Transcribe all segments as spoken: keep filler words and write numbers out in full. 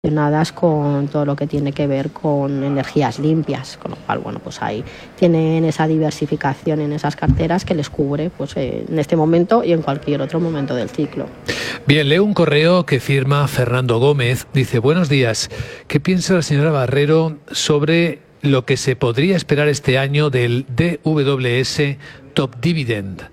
relacionadas con todo lo que tiene que ver con energías limpias, con lo cual, bueno, pues ahí tienen esa diversificación en esas carteras que les cubre pues eh, en este momento y en cualquier otro momento del ciclo. Bien, leo un correo que firma Fernando Gómez. Dice: buenos días, ¿qué piensa la señora Barrero sobre lo que se podría esperar este año del D W S Top Dividend?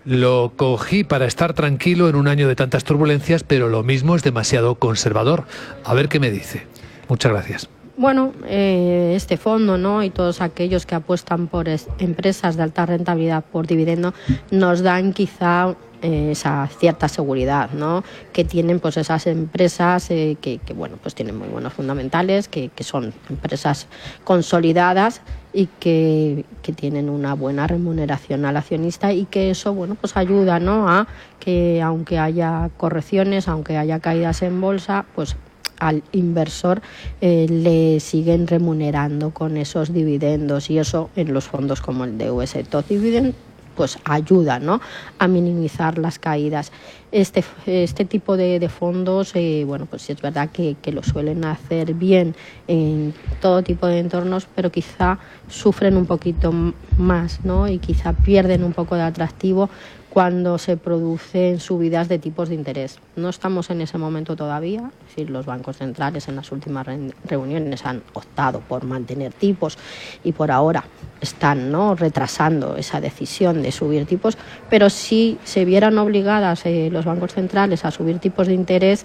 Lo cogí para estar tranquilo en un año de tantas turbulencias, pero lo mismo es demasiado conservador. A ver qué me dice. Muchas gracias. Bueno, eh, este fondo, ¿no?, y todos aquellos que apuestan por es, empresas de alta rentabilidad por dividendo nos dan quizá eh, esa cierta seguridad, ¿no?, que tienen pues esas empresas eh, que, que bueno pues tienen muy buenos fundamentales, que, que son empresas consolidadas y que, que tienen una buena remuneración al accionista, y que eso bueno pues ayuda, ¿no?, a que aunque haya correcciones, aunque haya caídas en bolsa, pues al inversor eh, le siguen remunerando con esos dividendos, y eso en los fondos como el D W S Top Dividend pues ayuda, ¿no?, a minimizar las caídas. Este, este tipo de, de fondos, eh, bueno, pues sí es verdad que, que lo suelen hacer bien en todo tipo de entornos, pero quizá sufren un poquito más, ¿no?, y quizá pierden un poco de atractivo cuando se producen subidas de tipos de interés. No estamos en ese momento todavía, es decir, los bancos centrales en las últimas re reuniones han optado por mantener tipos y por ahora están, ¿no?, retrasando esa decisión de subir tipos, pero si se vieran obligadas eh, los bancos centrales a subir tipos de interés,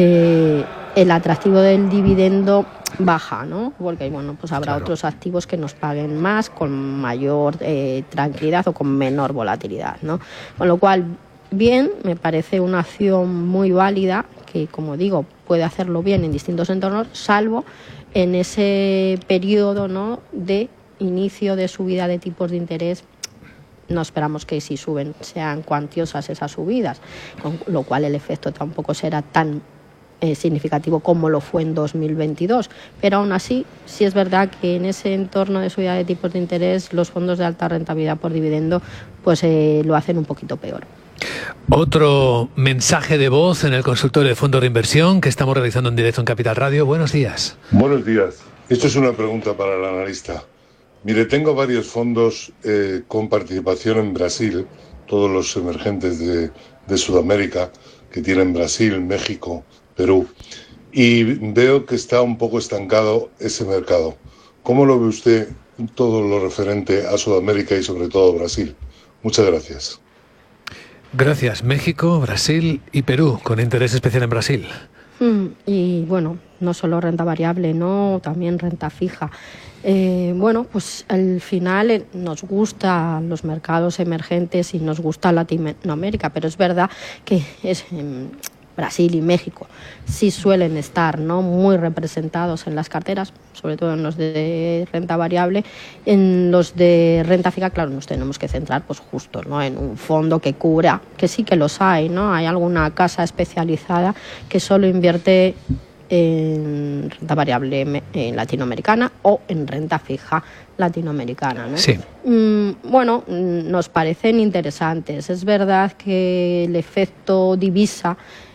eh, el atractivo del dividendo baja, ¿no?, porque bueno, pues habrá claro. otros activos que nos paguen más, con mayor eh, tranquilidad o con menor volatilidad, ¿no? Con lo cual, bien, me parece una acción muy válida, que como digo, puede hacerlo bien en distintos entornos, salvo en ese periodo, ¿no?, de inicio de subida de tipos de interés. No esperamos que si suben sean cuantiosas esas subidas, con lo cual el efecto tampoco será tan eh, significativo como lo fue en dos mil veintidós, pero aún así sí es verdad que en ese entorno de subida de tipos de interés los fondos de alta rentabilidad por dividendo pues eh, lo hacen un poquito peor. Otro mensaje de voz en el consultorio de fondos de inversión que estamos realizando en directo en Capital Radio. Buenos días. Buenos días. Esto es una pregunta para el analista. Mire, tengo varios fondos eh, con participación en Brasil, todos los emergentes de, de Sudamérica, que tienen Brasil, México, Perú, y veo que está un poco estancado ese mercado. ¿Cómo lo ve usted todo lo referente a Sudamérica y sobre todo Brasil? Muchas gracias. Gracias. México, Brasil y Perú, con interés especial en Brasil. Mm, y bueno, no solo renta variable, no, también renta fija. Eh, bueno, pues al final eh, nos gustan los mercados emergentes y nos gusta Latinoamérica, pero es verdad que es eh, Brasil y México sí suelen estar, ¿no?, muy representados en las carteras, sobre todo en los de renta variable. En los de renta fija, claro, nos tenemos que centrar pues justo, ¿no?, en un fondo que cubra, que sí que los hay, ¿no? Hay alguna casa especializada que solo invierte en renta variable eh, latinoamericana o en renta fija latinoamericana, ¿no? Sí. Mm, bueno, nos parecen interesantes. Es verdad que el efecto divisa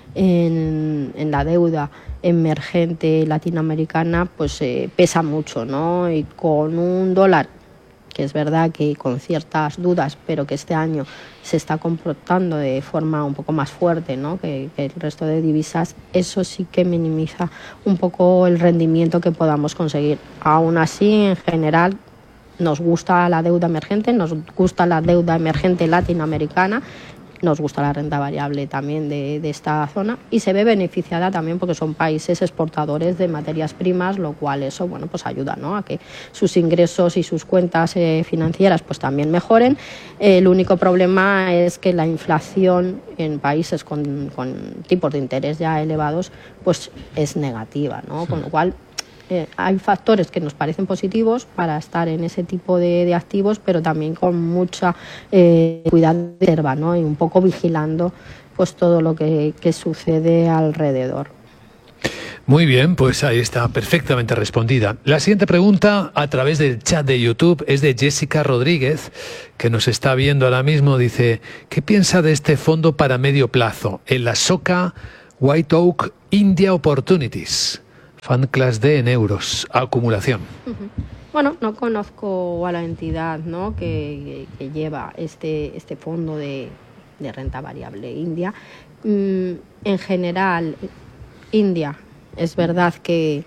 en, en la deuda emergente latinoamericana pues eh, pesa mucho, ¿no? Y con un dólar que es verdad que con ciertas dudas, pero que este año se está comportando de forma un poco más fuerte, ¿no?, que, que el resto de divisas, eso sí que minimiza un poco el rendimiento que podamos conseguir. Aún así, en general, nos gusta la deuda emergente, nos gusta la deuda emergente latinoamericana, nos gusta la renta variable también de, de esta zona, y se ve beneficiada también porque son países exportadores de materias primas, lo cual eso bueno pues ayuda, ¿no?, a que sus ingresos y sus cuentas eh, financieras pues también mejoren. Eh, el único problema es que la inflación en países con, con tipos de interés ya elevados pues es negativa, ¿no?, con lo cual Eh, hay factores que nos parecen positivos para estar en ese tipo de, de activos, pero también con mucha eh, cuidado de reserva, ¿no?, y un poco vigilando pues todo lo que, que sucede alrededor. Muy bien, pues ahí está perfectamente respondida. La siguiente pregunta a través del chat de YouTube es de Jessica Rodríguez, que nos está viendo ahora mismo. Dice: ¿qué piensa de este fondo para medio plazo? En la Soca White Oak India Opportunities. Fund Class D en euros, acumulación. Uh-huh. Bueno, no conozco a la entidad, ¿no?, que, que lleva este, este fondo de, de renta variable India. Mm, en general, India es verdad que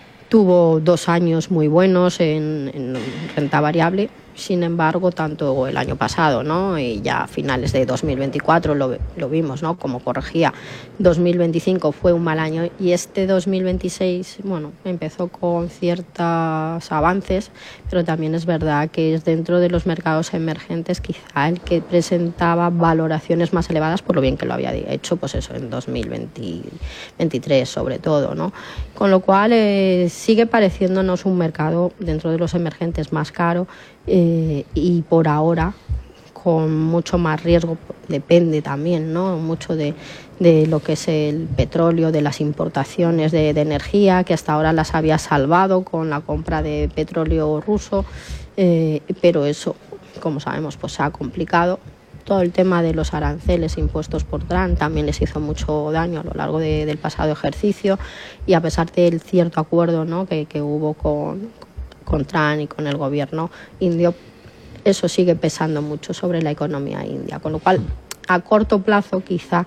tuvo dos años muy buenos en, en renta variable. Sin embargo, tanto el año pasado, ¿no?, y ya a finales de dos mil veinticuatro lo, lo vimos, ¿no?, como corregía. dos mil veinticinco fue un mal año y este dos mil veintiséis, bueno, empezó con ciertos avances, pero también es verdad que es dentro de los mercados emergentes quizá el que presentaba valoraciones más elevadas por lo bien que lo había hecho, pues eso, en dos mil veintitrés sobre todo, ¿no? Con lo cual eh, sigue pareciéndonos un mercado dentro de los emergentes más caro. Eh, y por ahora con mucho más riesgo, depende también, ¿no?, mucho de, de lo que es el petróleo, de las importaciones de, de energía, que hasta ahora las había salvado con la compra de petróleo ruso, eh, pero eso, como sabemos, pues se ha complicado. Todo el tema de los aranceles impuestos por Trump también les hizo mucho daño a lo largo de, del pasado ejercicio, y a pesar del cierto acuerdo, ¿no?, que, que hubo con con Trump y con el gobierno indio, eso sigue pesando mucho sobre la economía india, con lo cual a corto plazo quizá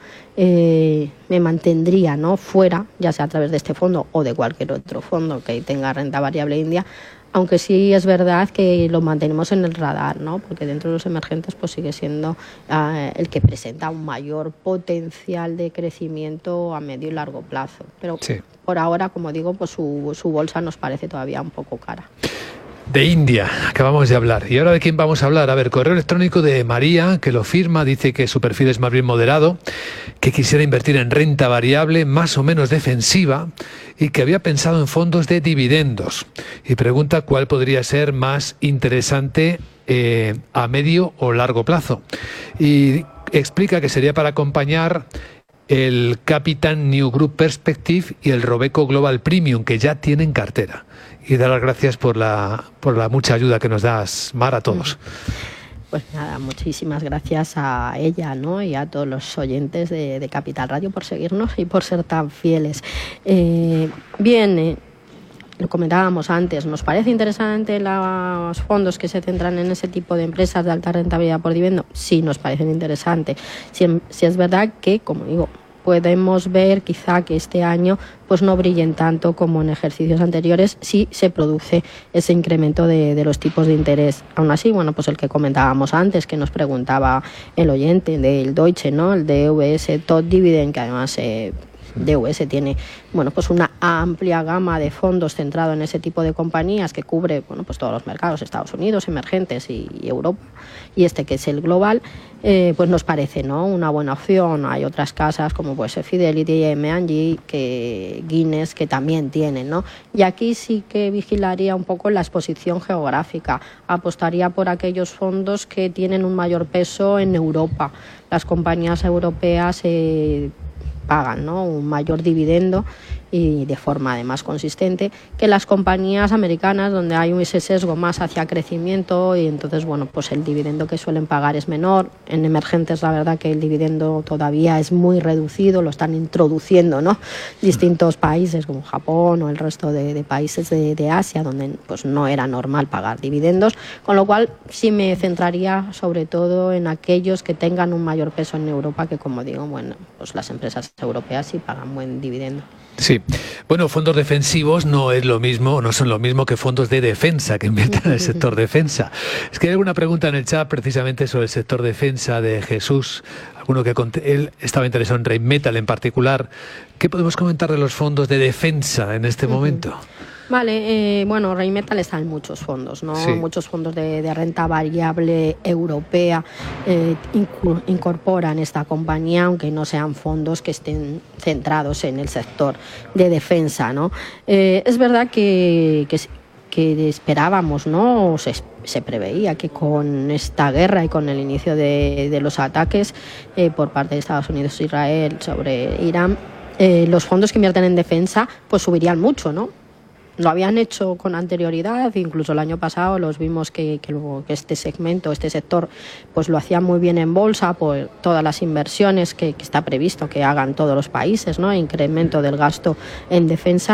eh, me mantendría, ¿no?, fuera, ya sea a través de este fondo o de cualquier otro fondo que tenga renta variable india, aunque sí es verdad que lo mantenemos en el radar, ¿no?, porque dentro de los emergentes pues sigue siendo uh, el que presenta un mayor potencial de crecimiento a medio y largo plazo. Pero sí, por ahora, como digo, pues su, su bolsa nos parece todavía un poco cara. De India, acabamos de hablar. ¿Y ahora de quién vamos a hablar? A ver, correo electrónico de María, que lo firma, dice que su perfil es más bien moderado, que quisiera invertir en renta variable más o menos defensiva y que había pensado en fondos de dividendos. Y pregunta cuál podría ser más interesante eh, a medio o largo plazo. Y explica que sería para acompañar el Capitan New Group Perspective y el Robeco Global Premium, que ya tienen cartera. Y dar las gracias por la, por la mucha ayuda que nos das, Mar, a todos. Pues nada, muchísimas gracias a ella, ¿no?, y a todos los oyentes de, de Capital Radio por seguirnos y por ser tan fieles. Eh, bien, eh, lo comentábamos antes, nos parece interesante los fondos que se centran en ese tipo de empresas de alta rentabilidad por dividendo. Sí, nos parecen interesantes. Si, si es verdad que, como digo, podemos ver quizá que este año pues no brillen tanto como en ejercicios anteriores si se produce ese incremento de, de los tipos de interés. Aún así, bueno, pues el que comentábamos antes, que nos preguntaba el oyente del Deutsche, ¿no?, el D V S Top Dividend, que además eh, D V S tiene, bueno, pues una amplia gama de fondos centrado en ese tipo de compañías que cubre, bueno, pues todos los mercados, Estados Unidos, emergentes y, y Europa, y este que es el global, eh, pues nos parece, ¿no?, una buena opción. Hay otras casas como pues Fidelity, M and G, que Guinness, que también tienen, ¿no? Y aquí sí que vigilaría un poco la exposición geográfica, apostaría por aquellos fondos que tienen un mayor peso en Europa. Las compañías europeas eh, pagan, ¿no?, un mayor dividendo y de forma además consistente que las compañías americanas, donde hay ese sesgo más hacia crecimiento, y entonces, bueno, pues el dividendo que suelen pagar es menor. En emergentes la verdad que el dividendo todavía es muy reducido, lo están introduciendo, ¿no?, distintos países como Japón o el resto de, de países de, de Asia, donde pues no era normal pagar dividendos, con lo cual sí me centraría sobre todo en aquellos que tengan un mayor peso en Europa, que como digo, bueno, pues las empresas europeas sí pagan buen dividendo. Sí, bueno, fondos defensivos no es lo mismo, no son lo mismo que fondos de defensa que inviertan en el sector defensa. Es que hay alguna pregunta en el chat precisamente sobre el sector defensa de Jesús, alguno que él estaba interesado en Rheinmetall en particular. ¿Qué podemos comentar de los fondos de defensa en este momento? Vale, eh, bueno, Rheinmetall está en muchos fondos, ¿no? Sí. Muchos fondos de, de renta variable europea eh, inc- incorporan esta compañía, aunque no sean fondos que estén centrados en el sector de defensa, ¿no? Eh, es verdad que, que, que esperábamos, ¿no? Se, se preveía que con esta guerra y con el inicio de, de los ataques eh, por parte de Estados Unidos e Israel sobre Irán, eh, los fondos que invierten en defensa pues subirían mucho, ¿no? Lo habían hecho con anterioridad, incluso el año pasado los vimos que, que, lo, que este segmento, este sector, pues lo hacía muy bien en bolsa por todas las inversiones que, que está previsto que hagan todos los países, ¿no? Incremento del gasto en defensa.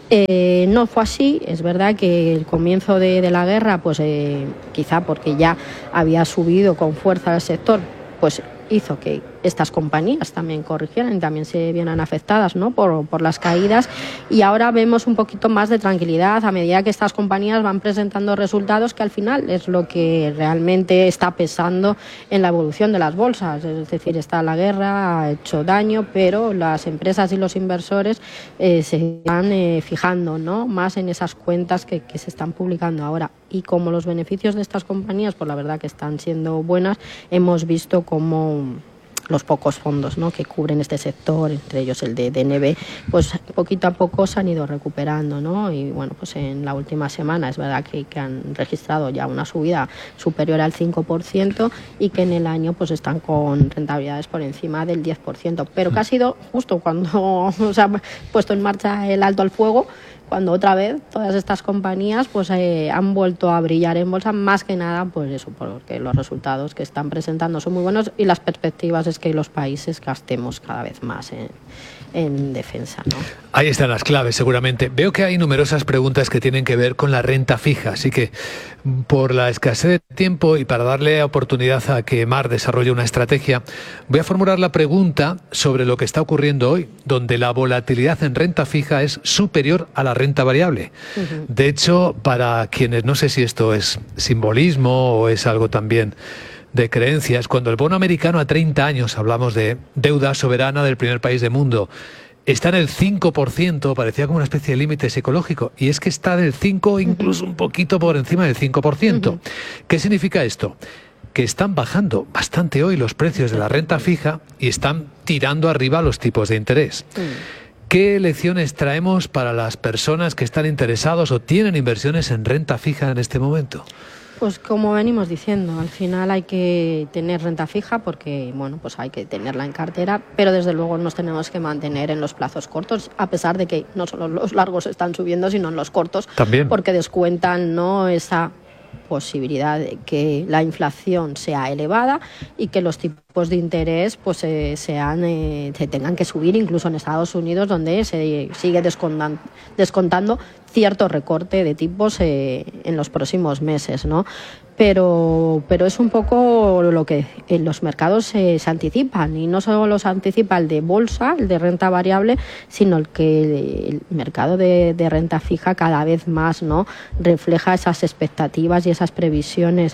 Eh, no fue así. Es verdad que el comienzo de, de la guerra, pues eh, quizá porque ya había subido con fuerza el sector, pues hizo que estas compañías también corrigieran y también se vieran afectadas, ¿no?, por, por las caídas, y ahora vemos un poquito más de tranquilidad a medida que estas compañías van presentando resultados, que al final es lo que realmente está pesando en la evolución de las bolsas. Es decir, está la guerra, ha hecho daño, pero las empresas y los inversores eh, se están eh, fijando, ¿no?, más en esas cuentas que, que se están publicando ahora. Y como los beneficios de estas compañías, pues la verdad que están siendo buenas, hemos visto como los pocos fondos, ¿no?, que cubren este sector, entre ellos el de D N B, pues poquito a poco se han ido recuperando, ¿no? Y bueno, pues en la última semana es verdad que, que han registrado ya una subida superior al cinco por ciento y que en el año pues están con rentabilidades por encima del diez por ciento, pero que ha sido justo cuando se ha puesto en marcha el alto al fuego, cuando otra vez todas estas compañías pues eh, han vuelto a brillar en bolsa, más que nada pues eso, porque los resultados que están presentando son muy buenos y las perspectivas es que los países gastemos cada vez más en, en defensa, ¿no? Ahí están las claves, seguramente. Veo que hay numerosas preguntas que tienen que ver con la renta fija, así que por la escasez de tiempo y para darle oportunidad a que Mar desarrolle una estrategia, voy a formular la pregunta sobre lo que está ocurriendo hoy, donde la volatilidad en renta fija es superior a la renta variable. Uh-huh. De hecho, para quienes, no sé si esto es simbolismo o es algo también de creencias, cuando el bono americano a treinta años, hablamos de deuda soberana del primer país del mundo, está en el cinco por ciento, parecía como una especie de límite psicológico, y es que está del cinco, incluso un poquito por encima del cinco por ciento. Uh-huh. ¿Qué significa esto? Que están bajando bastante hoy los precios de la renta fija y están tirando arriba los tipos de interés. Uh-huh. ¿Qué lecciones traemos para las personas que están interesados o tienen inversiones en renta fija en este momento? Pues como venimos diciendo, al final hay que tener renta fija porque, bueno, pues hay que tenerla en cartera, pero desde luego nos tenemos que mantener en los plazos cortos, a pesar de que no solo los largos están subiendo, sino en los cortos, también, porque descuentan, ¿no?, esa posibilidad de que la inflación sea elevada y que los tipos de interés pues eh, sean eh, se tengan que subir, incluso en Estados Unidos, donde se sigue descontando, descontando cierto recorte de tipos eh, en los próximos meses, ¿no? Pero, pero es un poco lo que en los mercados eh, se anticipan, y no solo se anticipa el de bolsa, el de renta variable, sino el que el mercado de, de renta fija cada vez más, ¿no?, refleja esas expectativas y esas previsiones,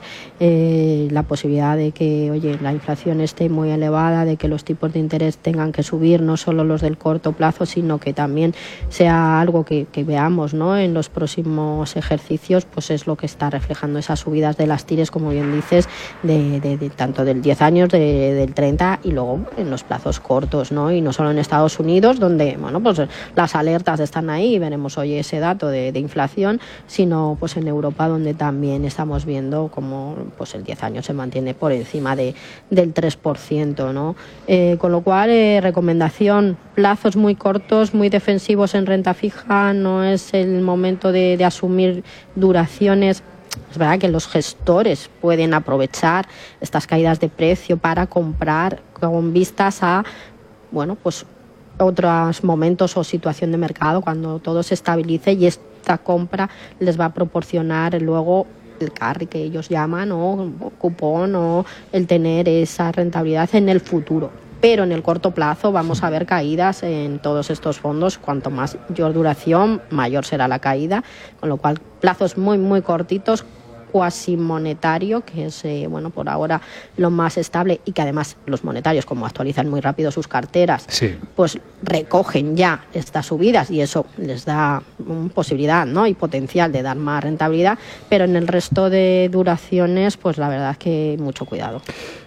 eh, la posibilidad de que, oye, la inflación esté muy elevada, de que los tipos de interés tengan que subir, no solo los del corto plazo, sino que también sea algo que, que veamos, ¿no?, en los próximos ejercicios, pues es lo que está reflejando esas subidas de las tires, como bien dices, de, de, de tanto del diez años, de, del treinta, y luego en los plazos cortos, ¿no? Y no solo en Estados Unidos, donde, bueno, pues las alertas están ahí y veremos hoy ese dato de, de inflación, sino pues en Europa, donde también estamos viendo como pues el diez años se mantiene por encima de, del tres por ciento, ¿no? Eh, con lo cual, eh, recomendación, plazos muy cortos, muy defensivos en renta fija, no es el momento de, de asumir duraciones. Es verdad que los gestores pueden aprovechar estas caídas de precio para comprar con vistas a, bueno, pues otros momentos o situación de mercado cuando todo se estabilice, y esta compra les va a proporcionar luego el carry que ellos llaman, o cupón, o el tener esa rentabilidad en el futuro. Pero en el corto plazo vamos a ver caídas en todos estos fondos. Cuanto mayor duración, mayor será la caída, con lo cual plazos muy muy cortitos, cuasi monetario, que es eh, bueno, por ahora lo más estable, y que además los monetarios, como actualizan muy rápido sus carteras, sí, pues recogen ya estas subidas y eso les da um, posibilidad, ¿no?, y potencial de dar más rentabilidad, pero en el resto de duraciones, pues la verdad es que mucho cuidado.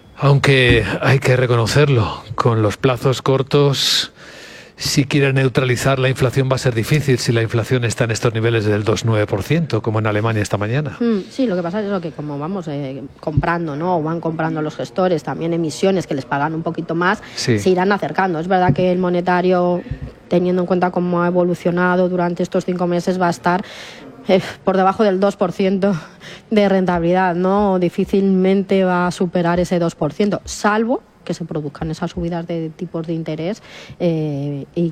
Aunque hay que reconocerlo, con los plazos cortos, si quieren neutralizar la inflación va a ser difícil si la inflación está en estos niveles del dos coma nueve por ciento, como en Alemania esta mañana. Mm, sí, lo que pasa es lo que como vamos eh, comprando, ¿no?, o van comprando los gestores también emisiones que les pagan un poquito más, sí, se irán acercando. Es verdad que el monetario, teniendo en cuenta cómo ha evolucionado durante estos cinco meses, va a estar Eh, por debajo del dos por ciento de rentabilidad, ¿no? Difícilmente va a superar ese dos por ciento, salvo que se produzcan esas subidas de tipos de interés eh, y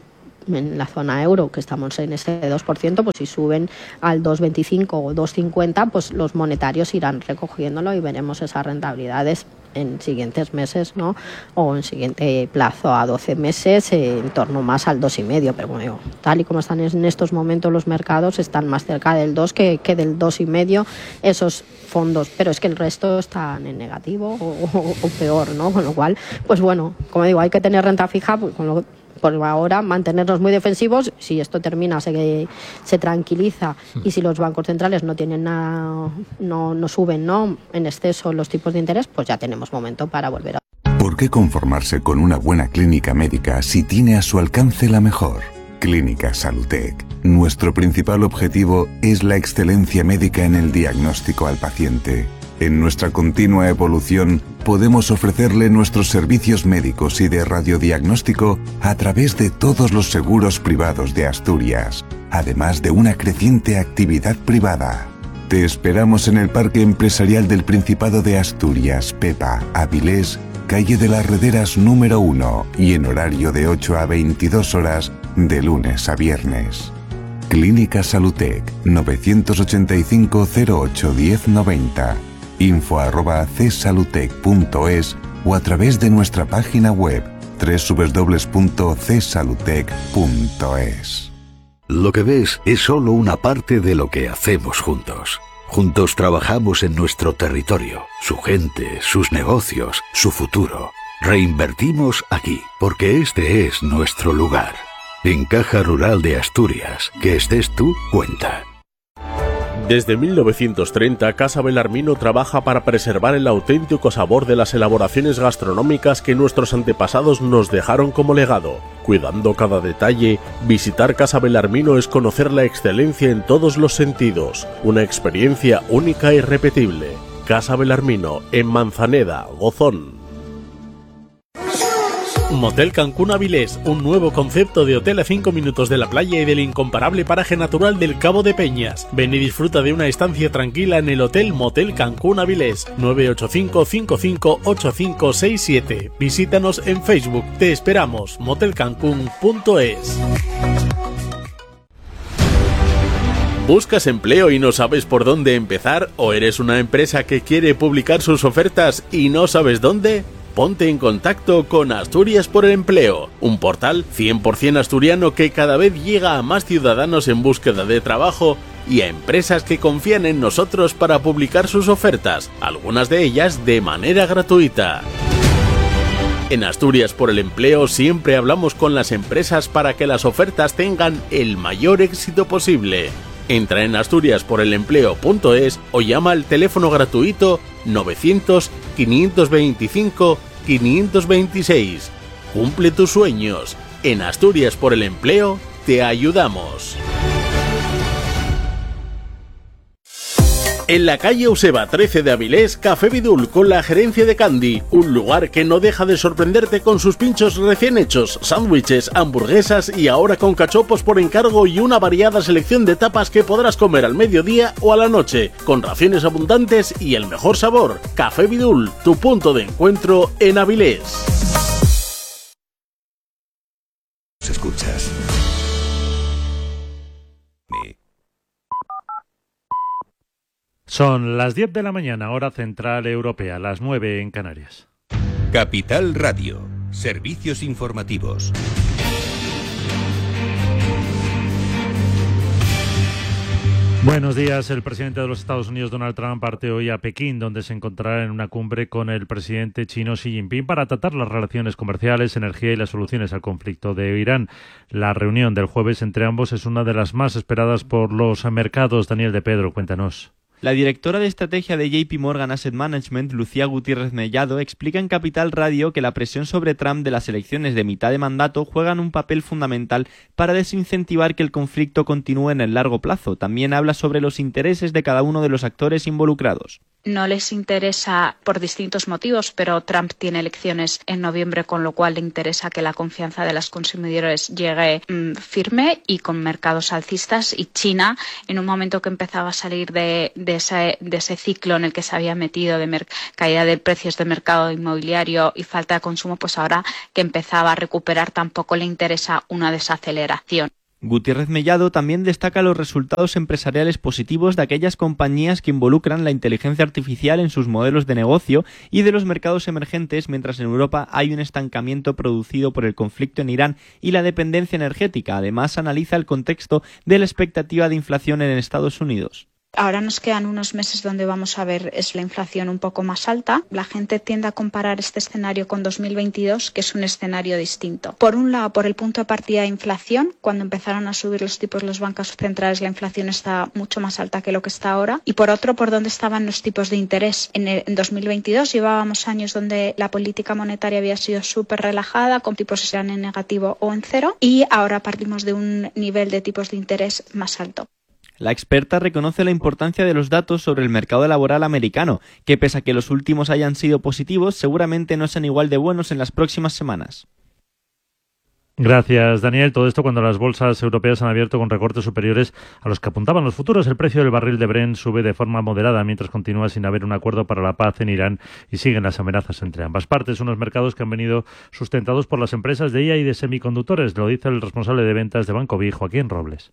en la zona euro, que estamos en ese dos por ciento, pues si suben al dos coma veinticinco o dos coma cincuenta, pues los monetarios irán recogiéndolo y veremos esas rentabilidades en siguientes meses, ¿no? O en siguiente plazo a doce meses, eh, en torno más al dos y medio, pero bueno, tal y como están en estos momentos los mercados, están más cerca del dos que, que del dos y medio esos fondos, pero es que el resto están en negativo o, o, o peor, ¿no? Con lo cual, pues bueno, como digo, hay que tener renta fija, pues con lo por ahora mantenernos muy defensivos. Si esto termina, se, se tranquiliza, y si los bancos centrales no tienen nada, no, no suben, ¿no?, en exceso los tipos de interés, pues ya tenemos momento para volver a... ¿Por qué conformarse con una buena clínica médica si tiene a su alcance la mejor? Clínica Salutec. Nuestro principal objetivo es la excelencia médica en el diagnóstico al paciente. En nuestra continua evolución, podemos ofrecerle nuestros servicios médicos y de radiodiagnóstico a través de todos los seguros privados de Asturias, además de una creciente actividad privada. Te esperamos en el Parque Empresarial del Principado de Asturias, Pepa, Avilés, calle de las Rederas número uno, y en horario de ocho a veintidós horas, de lunes a viernes. Clínica Salutec, novecientos ochenta y cinco cero ocho diez noventa. info arroba csalutec punto es o a través de nuestra página web doble u doble u doble u punto c salutec punto es. Lo que ves es solo una parte de lo que hacemos juntos. Juntos trabajamos en nuestro territorio, su gente, sus negocios, su futuro. Reinvertimos aquí, porque este es nuestro lugar. En Caja Rural de Asturias, que estés tú, cuenta. Desde mil novecientos treinta, Casa Belarmino trabaja para preservar el auténtico sabor de las elaboraciones gastronómicas que nuestros antepasados nos dejaron como legado. Cuidando cada detalle, visitar Casa Belarmino es conocer la excelencia en todos los sentidos. Una experiencia única e irrepetible. Casa Belarmino, en Manzaneda, Gozón. Motel Cancún Avilés, un nuevo concepto de hotel a cinco minutos de la playa y del incomparable paraje natural del Cabo de Peñas. Ven y disfruta de una estancia tranquila en el Hotel Motel Cancún Avilés. nueve ocho cinco, cinco cinco ocho cinco seis siete. Visítanos en Facebook. Te esperamos. motel cancún punto es. ¿Buscas empleo y no sabes por dónde empezar? ¿O eres una empresa que quiere publicar sus ofertas y no sabes dónde? Ponte en contacto con Asturias por el Empleo, un portal cien por ciento asturiano que cada vez llega a más ciudadanos en búsqueda de trabajo y a empresas que confían en nosotros para publicar sus ofertas, algunas de ellas de manera gratuita. En Asturias por el Empleo siempre hablamos con las empresas para que las ofertas tengan el mayor éxito posible. Entra en asturias por el empleo punto es o llama al teléfono gratuito novecientos, quinientos veinticinco, quinientos veintiséis. Cumple tus sueños. En Asturias por el Empleo te ayudamos. En la calle Euseba trece de Avilés, Café Vidul con la gerencia de Candy, un lugar que no deja de sorprenderte con sus pinchos recién hechos, sándwiches, hamburguesas y ahora con cachopos por encargo y una variada selección de tapas que podrás comer al mediodía o a la noche, con raciones abundantes y el mejor sabor. Café Vidul, tu punto de encuentro en Avilés. Escuchas. Son las diez de la mañana, hora central europea, las nueve en Canarias. Capital Radio, servicios informativos. Buenos días. El presidente de los Estados Unidos, Donald Trump, parte hoy a Pekín, donde se encontrará en una cumbre con el presidente chino Xi Jinping para tratar las relaciones comerciales, energía y las soluciones al conflicto de Irán. La reunión del jueves entre ambos es una de las más esperadas por los mercados. Daniel de Pedro, cuéntanos. La directora de estrategia de J P Morgan Asset Management, Lucía Gutiérrez Mellado, explica en Capital Radio que la presión sobre Trump de las elecciones de mitad de mandato juegan un papel fundamental para desincentivar que el conflicto continúe en el largo plazo. También habla sobre los intereses de cada uno de los actores involucrados. No les interesa por distintos motivos, pero Trump tiene elecciones en noviembre, con lo cual le interesa que la confianza de los consumidores llegue mmm, firme y con mercados alcistas. Y China, en un momento que empezaba a salir de, de ese, de ese ciclo en el que se había metido de mer- caída de precios del mercado inmobiliario y falta de consumo, pues ahora que empezaba a recuperar tampoco le interesa una desaceleración. Gutiérrez Mellado también destaca los resultados empresariales positivos de aquellas compañías que involucran la inteligencia artificial en sus modelos de negocio y de los mercados emergentes, mientras en Europa hay un estancamiento producido por el conflicto en Irán y la dependencia energética. Además, analiza el contexto de la expectativa de inflación en Estados Unidos. Ahora nos quedan unos meses donde vamos a ver es la inflación un poco más alta. La gente tiende a comparar este escenario con dos mil veintidós, que es un escenario distinto. Por un lado, por el punto de partida de inflación, cuando empezaron a subir los tipos los bancos centrales, la inflación está mucho más alta que lo que está ahora. Y por otro, por dónde estaban los tipos de interés. En, el, en dos mil veintidós llevábamos años donde la política monetaria había sido súper relajada, con tipos que sean en negativo o en cero, y ahora partimos de un nivel de tipos de interés más alto. La experta reconoce la importancia de los datos sobre el mercado laboral americano, que pese a que los últimos hayan sido positivos, seguramente no sean igual de buenos en las próximas semanas. Gracias, Daniel. Todo esto cuando las bolsas europeas han abierto con recortes superiores a los que apuntaban los futuros. El precio del barril de Brent sube de forma moderada mientras continúa sin haber un acuerdo para la paz en Irán y siguen las amenazas entre ambas partes. Unos mercados que han venido sustentados por las empresas de I A y de semiconductores, lo dice el responsable de ventas de Banco B I, Joaquín Robles.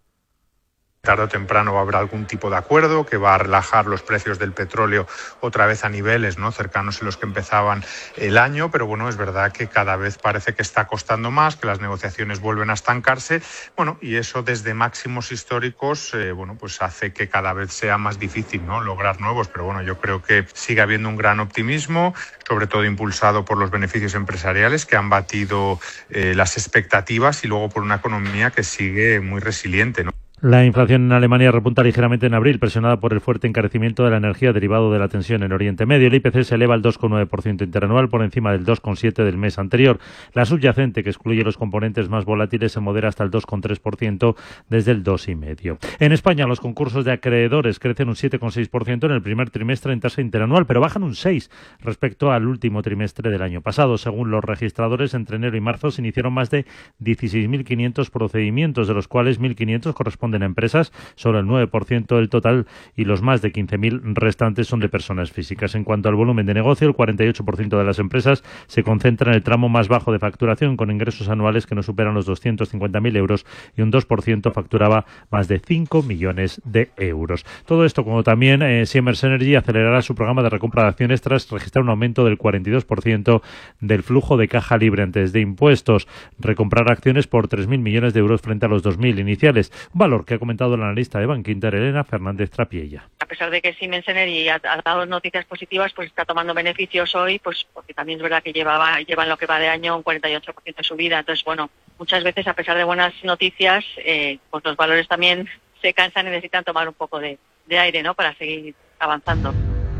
Tarde o temprano va a haber algún tipo de acuerdo que va a relajar los precios del petróleo otra vez a niveles, ¿no?, cercanos a los que empezaban el año, pero bueno, es verdad que cada vez parece que está costando más, que las negociaciones vuelven a estancarse, bueno, y eso desde máximos históricos, eh, bueno, pues hace que cada vez sea más difícil, ¿no?, lograr nuevos, pero bueno, yo creo que sigue habiendo un gran optimismo, sobre todo impulsado por los beneficios empresariales que han batido eh, las expectativas y luego por una economía que sigue muy resiliente, ¿no? La inflación en Alemania repunta ligeramente en abril, presionada por el fuerte encarecimiento de la energía derivado de la tensión en Oriente Medio. El I P C se eleva al dos coma nueve por ciento interanual por encima del dos coma siete por ciento del mes anterior. La subyacente, que excluye los componentes más volátiles, se modera hasta el dos coma tres por ciento desde el dos coma cinco por ciento. En España, los concursos de acreedores crecen un siete coma seis por ciento en el primer trimestre en tasa interanual, pero bajan un seis por ciento respecto al último trimestre del año pasado. Según los registradores, entre enero y marzo se iniciaron más de dieciséis mil quinientos procedimientos, de los cuales mil quinientos corresponden a empresas, solo el nueve por ciento del total, y los más de quince mil restantes son de personas físicas. En cuanto al volumen de negocio, el cuarenta y ocho por ciento de las empresas se concentra en el tramo más bajo de facturación, con ingresos anuales que no superan los doscientos cincuenta mil euros, y un dos por ciento facturaba más de cinco millones de euros. Todo esto, como también eh, Siemens Energy acelerará su programa de recompra de acciones tras registrar un aumento del cuarenta y dos por ciento del flujo de caja libre antes de impuestos. Recomprar acciones por tres mil millones de euros frente a los dos mil iniciales, un valor que ha comentado el analista de Bankinter, Elena Fernández Trapiella. A pesar de que Siemens Energy ha, ha dado noticias positivas, pues está tomando beneficios hoy, pues porque también es verdad que llevaba, llevan lo que va de año un cuarenta y ocho por ciento de subida. Entonces, bueno, muchas veces a pesar de buenas noticias, eh, pues los valores también se cansan y necesitan tomar un poco de, de aire, ¿no?, para seguir avanzando.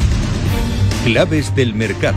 Claves del mercado.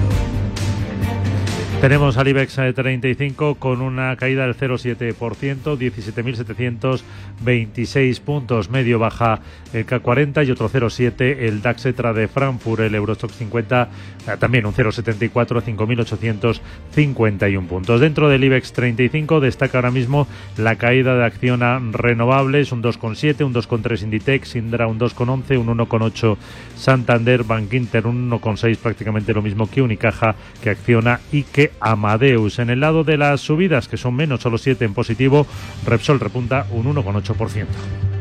Tenemos al IBEX treinta y cinco con una caída del cero coma siete por ciento, diecisiete mil setecientos veintiséis puntos, medio baja el K cuarenta y otro cero coma siete el DAX ETRA de Frankfurt, el Eurostoxx cincuenta también un cero coma setenta y cuatro, cinco mil ochocientos cincuenta y uno puntos. Dentro del IBEX treinta y cinco destaca ahora mismo la caída de Acciona Renovables, un dos coma siete, un dos coma tres Inditex, Indra un dos coma once, un uno coma ocho Santander, Bankinter un uno coma seis, prácticamente lo mismo que Unicaja, que Acciona y que Amadeus. En el lado de las subidas, que son menos, solo siete en positivo, Repsol repunta un uno coma ocho por ciento.